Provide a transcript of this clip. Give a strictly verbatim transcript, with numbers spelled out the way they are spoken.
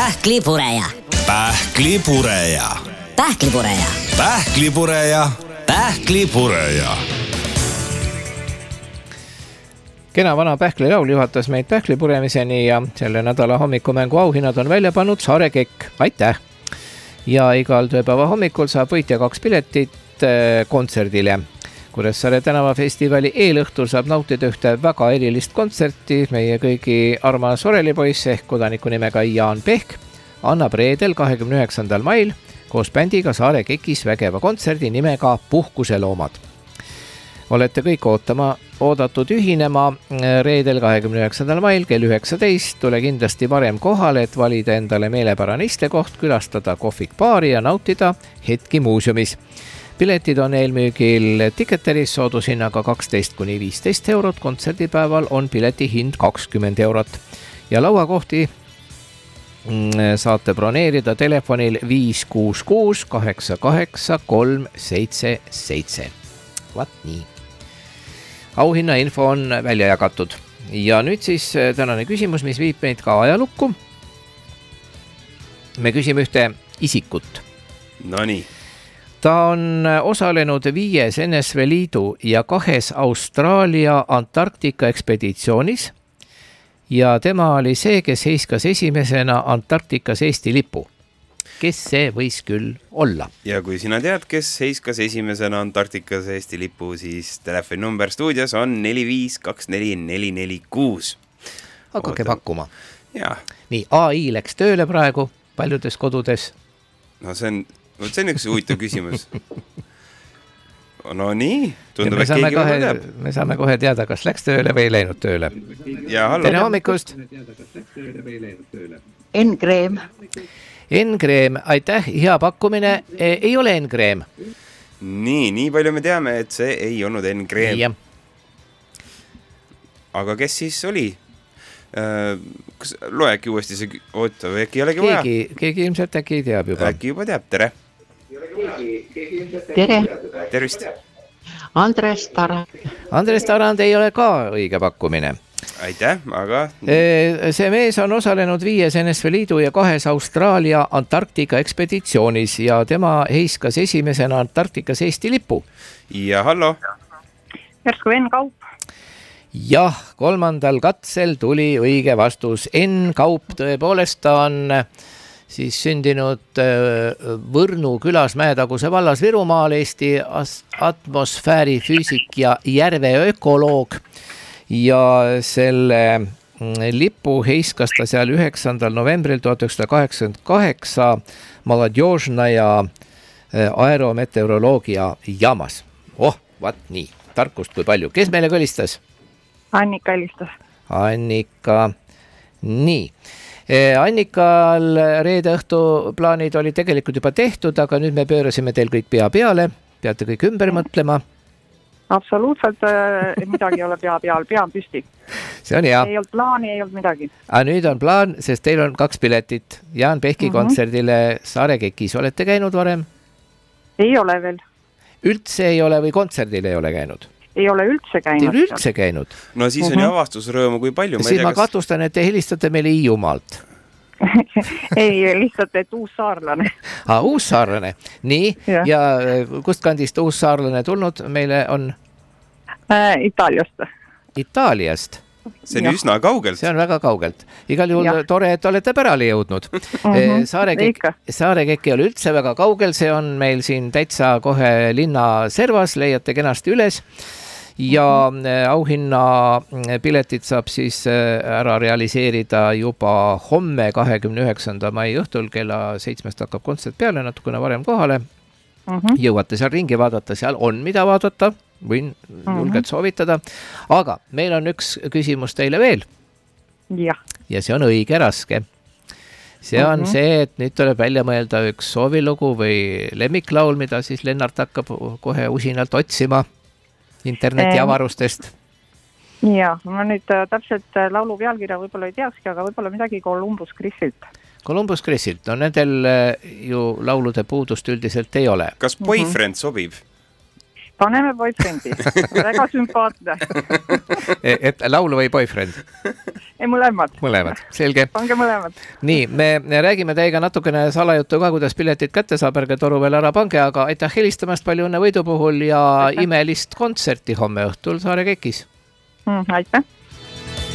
Pähklipureja. Pähklipureja. Pähklipureja. Pähklipureja. Pähklipureja. Kena vana pähklilaul juhatas meid pähklipuremiseni ja selle nädala hommikumängu auhinnad on välja pannud Saare Kekk. Aitäh! Ja igal tööpäeva hommikul saab võitja kaks piletit kontserdile. Kuressaare tänavafestivali eelõhtul saab nautida ühte väga erilist kontserti. Meie kõigi armas orelipoiss ehk kodaniku nimega Jaan Pehk annab reedel kahekümne üheksandal mail koos bändiga Saare Kekis vägeva kontserdi nimega Puhkuseloomad. Olete kõik ootama, oodatud ühinema reedel kahekümne üheksandal mail kell üheksateist. Tule kindlasti varem kohale, et valida endale meelepärane istekoht, külastada kohvikbaari ja nautida hetki muuseumis. Piletid on eelmüügil Ticketeris soodushinnaga kaksteist kuni viisteist eurot. Kontserdipäeval on pileti hind kakskümmend eurot. Ja lauakohti saate broneerida telefonil viis kuus kuus kaheksa kaheksa kolm seitse seitse. Vaat nii. Auhinna info on välja jagatud. Ja nüüd siis tänane küsimus, mis viib meid ka ajalukku. Me küsime ühte isikut. No nii. Ta on osalenud viies N S V Liidu ja kahes Austraalia Antarktika ekspeditsioonis ja tema oli see, kes heiskas esimesena Antarktikas Eesti lipu. Kes see võis küll olla? Ja kui sina tead, kes heiskas esimesena Antarktikas Eesti lipu, siis telefoninumber stuudios on neli viis kaks neli neli neli kuus. Hakake Oota. pakkuma. Ja. Nii, A I läks tööle praegu paljudes kodudes. No see on, see on üks huvitav küsimus. No nii, tundub, et keegi kohe, teab. Me saame kohe teada, kas läks tööle või ei läinud tööle. Ja, hallo. Tere hommikust. N-Kreem. N-Kreem, aitäh, hea pakkumine. Ei ole N-Kreem. Nii, nii palju me teame, et see ei olnud N-Kreem. Ja. Aga kes siis oli? Kas loe äkki uuesti see, oota, või äkki ei olegi vaja? Keegi, keegi ilmselt äkki teab juba. Äkki juba teab, tere. Tere. Tervist. Andres Tarand. Andres Tarand ei ole ka õige pakkumine. Aitäh, aga... See mees on osalenud viies N S V Liidu ja kahes Austraalia Antarktika ekspeditsioonis ja tema heiskas esimesena Antarktikas Eesti lipu. Ja hallo. Järsku N Kaup. Jah, kolmandal katsel tuli õige vastus. N Kaup tõepoolest on siis sündinud Võrnu külas Mäetaguse vallas Virumaal, Eesti atmosfäärifüüsik ja järve ökoloog. Ja selle lipu heiskas ta seal üheksandal novembril tuhat üheksasada kaheksakümmend kaheksa Maladjožnaja aerometeoroloogia jaamas. Oh, vaat nii, tarkust kui palju. Kes meile kõlistas? Annika helistas. Annika, nii. Annikal reede õhtu plaanid oli tegelikult juba tehtud, aga nüüd me pöörasime teil kõik pea peale. Peate kõik ümber mõtlema. Absoluutselt midagi ei ole pea peal, pea on püsti. See on hea. Ei olnud plaani, ei olnud midagi. Aga nüüd on plaan, sest teil on kaks piletit Jaan Pehki mm -hmm. kontserdile Saare Kekis. Olete käinud varem? Ei ole veel. Üldse ei ole või kontserdil ei ole käinud? Ei ole üldse käinud. Te ei üldse käinud? No siis on mm -hmm. ju avastusrõõmu kui palju. Siis ma, ma kas... katustan, et te helistate meile Hiiumaalt. Ei, lihtsalt, et uussaarlane. Ah, uussaarlane. Nii, ja, ja kust kandist uussaarlane tulnud meile on? Äh, Itaaliast. Itaaliast? See on ja. üsna kaugelt. See on väga kaugelt. Igal juhul ja. tore, et olete pärale jõudnud. Mm-hmm. Saare Kekk, Saare Kekk ei ole üldse väga kaugel, see on meil siin täitsa kohe linna servas, leiate kenasti üles. Ja auhinna piletid saab siis ära realiseerida juba homme kahekümne üheksanda mai õhtul kella seitsmest hakkab kontsert peale, natukene varem kohale. Mm-hmm. Jõuate seal ringi vaadata, seal on mida vaadata, võin mm-hmm. julgelt soovitada. Aga meil on üks küsimus teile veel. Ja, ja see on õige raske. See on mm-hmm. see, et nüüd tuleb välja mõelda üks soovilugu või lemmiklaul, mida siis Lennart hakkab kohe usinalt otsima interneti avarustest. Ja, ma nüüd täpselt laulu pealkirja võib-olla ei teakski, aga võib-olla midagi Columbus Chrisilt. Columbus Chrisilt, no nendel ju laulude puudust üldiselt ei ole. Kas Boyfriend mm-hmm. sobib? paneme boyfriendi, väga sümpaatne. Et laulu või boyfriend? Ei, mõlemad. Mõlemad, selge. Pange mõlemad. Nii, me räägime teiega natukene salajuttu ka, kuidas piletid kätte saab, ärge toru veel ära pange, aga aitäh helistamast, palju õnne võidu puhul ja aitäh. Imelist kontserti homme õhtul Saare Kekis. Mm, aitäh.